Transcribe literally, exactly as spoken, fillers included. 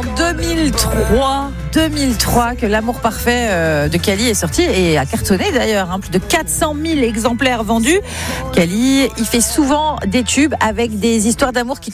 deux mille trois, deux mille trois que L'amour parfait euh, de Kali est sorti et a cartonné d'ailleurs, hein, plus de quatre cent mille exemplaires vendus. Kali, il fait souvent des tubes avec des histoires d'amour qui